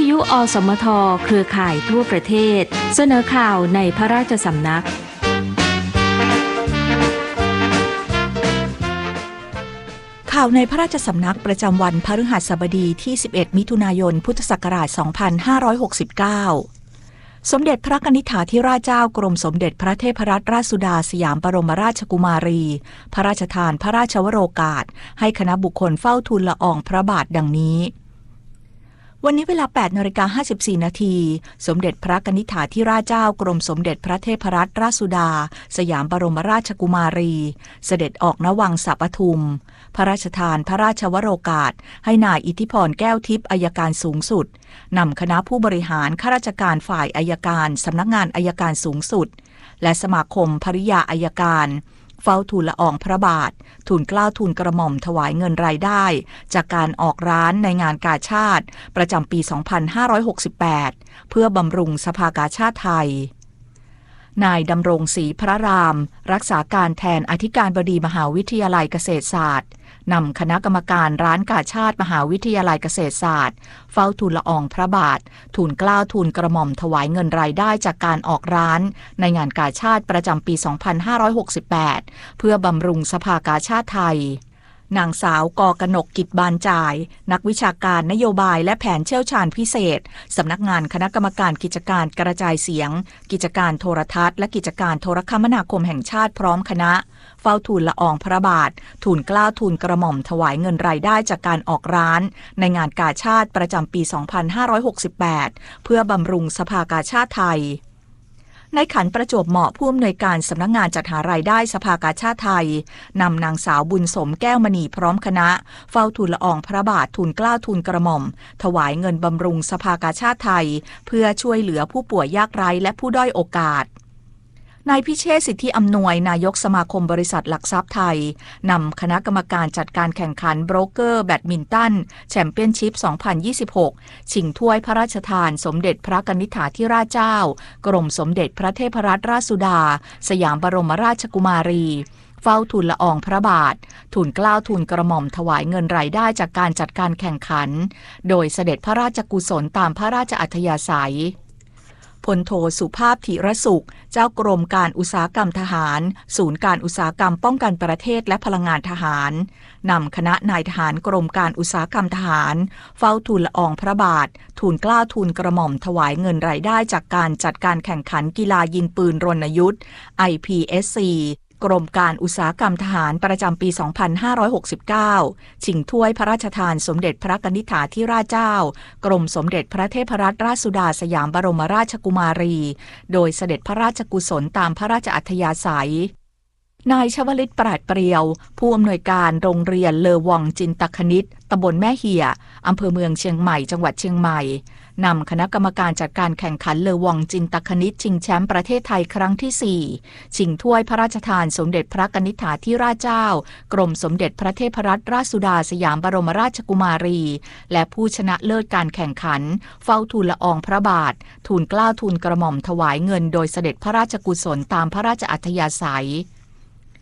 ยุอสมทเครือข่ายทั่วประเทศเสนอข่าวในพระราชสำนักข่าวในพระราชสำนักประจำวันพฤหัสบดีที่11มิถุนายนพุทธศักราช2569สมเด็จพระกนิษฐาธิราชเจ้ากรมสมเด็จพระเทพรัตนราชสุดาสยามบรมราชกุมารีพระราชทานพระราชวโรกาสให้คณะบุคคลเฝ้าทูลละอองพระบาทดังนี้วันนี้เวลา 8:54 น.สมเด็จพระกนิษฐาธิราชเจ้ากรมสมเด็จพระเทพรัตนราชสุดาสยามบรมราชกุมารีเสด็จออกณวังสะปทุมพระราชทานพระราชวโรกาสให้นายอิทธิพรแก้วทิพย์อัยการสูงสุดนำคณะผู้บริหารข้าราชการฝ่ายอัยการสำนักงานอัยการสูงสุดและสมาคมภริยาอัยการเฝ้าทูลละอองพระบาททูลเกล้าทูลกระหม่อมถวายเงินรายได้จากการออกร้านในงานกาชาดประจำปี 2568 เพื่อบำรุงสภากาชาดไทยนายดำรงศรีพระรามรักษาการแทนอธิการบดีมหาวิทยาลัยเกษตรศาสตร์นำคณะกรรมการร้านกาชาดมหาวิทยาลัยเกษตรศาสตร์เฝ้าทูลละอองพระบาททูลเกล้าทูลกระหม่อมถวายเงินรายได้จากการออกร้านในงานกาชาดประจำปี 2568 เพื่อบำรุงสภากาชาดไทยนางสาวกกนกกิจบานจ่ายนักวิชาการนโยบายและแผนเชี่ยวชาญพิเศษสำนักงานคณะกรรมการกิจการกระจายเสียงกิจการโทรทัศน์และกิจการโทรคมนาคมแห่งชาติพร้อมคณะเฝ้าทูลละอองพระบาททูลเกล้าทูลกระหม่อมถวายเงินรายได้จากการออกร้านในงานกาชาดประจำปี 2568 เพื่อบำรุงสภากาชาดไทยนายขันประจวบเหมาะผู้อำนวยการสำนักงานจัดหารายได้สภากาชาดไทยนำนางสาวบุญสมแก้วมณีพร้อมคณะเฝ้าทูลละอองพระบาททูลเกล้าทูลกระหม่อมถวายเงินบำรุงสภากาชาดไทยเพื่อช่วยเหลือผู้ป่วยยากไร้และผู้ด้อยโอกาสนายพิเชษฐ์สิทธิอำนวยนายกสมาคมบริษัทหลักทรัพย์ไทยนำคณะกรรมการจัดการแข่งขันโบรกเกอร์แบดมินตันแชมเปี้ยนชิพ 2026 ชิงถ้วยพระราชทานสมเด็จพระกนิษฐาธิราชเจ้ากรมสมเด็จพระเทพรัตนราชสุดาสยามบรมราชกุมารีเฝ้าทูลละอองพระบาททูลเกล้าทูลกระหม่อมถวายเงินรายได้จากการจัดการแข่งขันโดยเสด็จพระราชกุศลตามพระราชอัธยาศัยพลโทสุภาพธีรสุขเจ้ากรมการอุตสาหกรรมทหารศูนย์การอุตสาหกรรมป้องกันประเทศและพลังงานทหารนำคณะนายทหารกรมการอุตสาหกรรมทหารเฝ้าทูลละอองพระบาททูลเกล้าทูลกระหม่อมถวายเงินรายได้จากการจัดการแข่งขันกีฬายิงปืนรณยุทธ์ IPSC กรมการอุตสาหกรรมทหารประจำปี 2569 ชิงถ้วยพระราชทานสมเด็จพระกนิษฐาธิราชเจ้ากรมสมเด็จพระเทพรัตนราชสุดาสยามบรมราชกุมารีโดยเสด็จพระราชกุศลตามพระราชอัธยาศัยนายชวลิตปราดเปรียวผู้อำนวยการโรงเรียนเลอวองจินตคณิตตำบลแม่เหี่ยอำเภอเมืองเชียงใหม่จังหวัดเชียงใหม่นำคณะกรรมการจัดการแข่งขันเลอวองจินตคณิตชิงแชมป์ประเทศไทยครั้งที่ 4 ชิงถ้วยพระราชทานสมเด็จพระกนิษฐาธิราชเจ้ากรมสมเด็จพระเทพรัตนราชสุดาสยามบรมราชกุมารีและผู้ชนะเลิศการแข่งขันเฝ้าทูลละอองพระบาททูลเกล้าทูลกระหม่อมถวายเงินโดยเสด็จพระราชกุศลตามพระราชอัธยาศัย